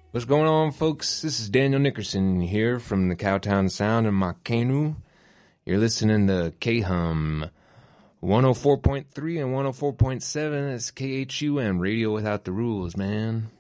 What's going on, folks? This is Daniel Nickerson here from the Cowtown Sound in Makenu. You're listening to KHUM 104.3 and 104.7. That's KHUM, Radio Without the Rules, man.